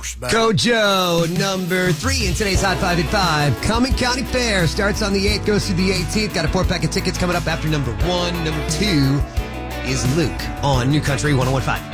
horse battle. Kojo, number 3 in today's Hot 5 at 5. Cumming County Fair starts on the 8th, goes through the 18th. Got a 4-pack of tickets coming up after number 1. Number 2 is Luke on New Country 101.5.